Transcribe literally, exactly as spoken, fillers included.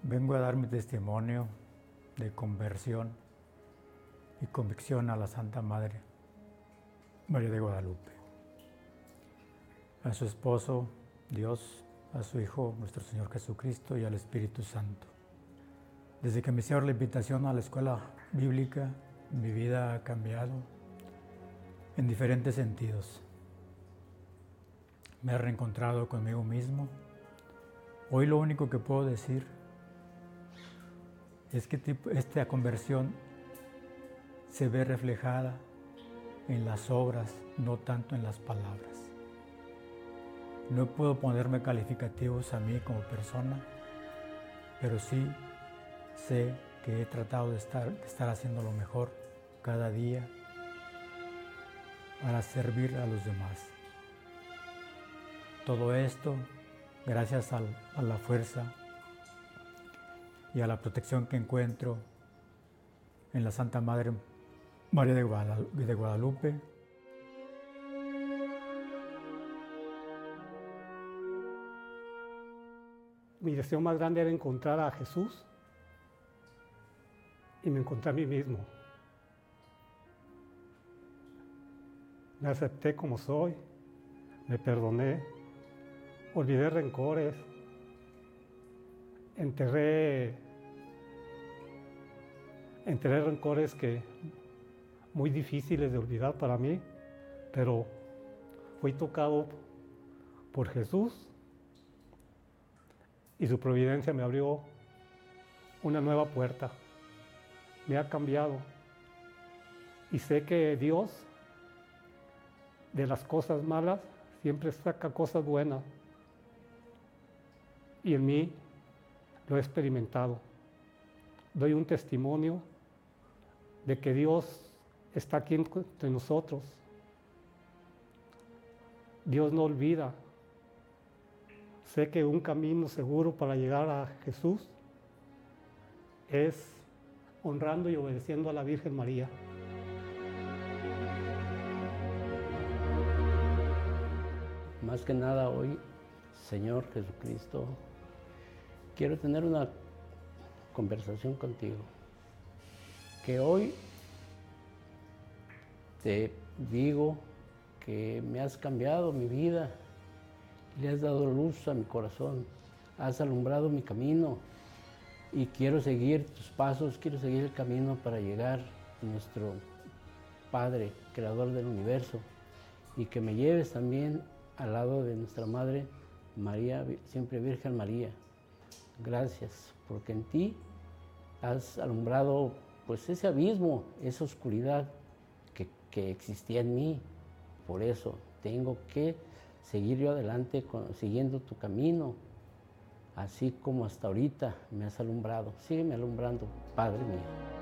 Vengo a dar mi testimonio de conversión y convicción a la Santa Madre María de Guadalupe, a su esposo, Dios, a su Hijo, nuestro Señor Jesucristo, y al Espíritu Santo. Desde que me hicieron la invitación a la escuela bíblica, mi vida ha cambiado en diferentes sentidos. Me he reencontrado conmigo mismo. Hoy lo único que puedo decir es que esta conversión se ve reflejada en las obras, no tanto en las palabras. No puedo ponerme calificativos a mí como persona, pero sí sé que he tratado de estar, de estar haciendo lo mejor cada día para servir a los demás. Todo esto gracias al, a la fuerza y a la protección que encuentro en la Santa Madre María de Guadalupe. Mi deseo más grande era encontrar a Jesús y me encontré a mí mismo. Me acepté como soy, me perdoné, olvidé rencores, enterré, enterré rencores que muy difíciles de olvidar para mí, pero fui tocado por Jesús y su providencia me abrió una nueva puerta. Me ha cambiado y sé que Dios de las cosas malas siempre saca cosas buenas y en mí lo he experimentado. Doy un testimonio de que Dios está aquí entre nosotros. Dios no olvida. Sé que un camino seguro para llegar a Jesús es honrando y obedeciendo a la Virgen María. Más que nada hoy, Señor Jesucristo, quiero tener una conversación contigo. Que hoy te digo que me has cambiado mi vida, le has dado luz a mi corazón, has alumbrado mi camino y quiero seguir tus pasos, quiero seguir el camino para llegar a nuestro Padre, Creador del universo, y que me lleves también al lado de nuestra Madre María, siempre Virgen María. Gracias, porque en ti has alumbrado pues ese abismo, esa oscuridad que, que existía en mí. Por eso tengo que seguir yo adelante con, siguiendo tu camino, así como hasta ahorita me has alumbrado. Sígueme alumbrando, Padre mío.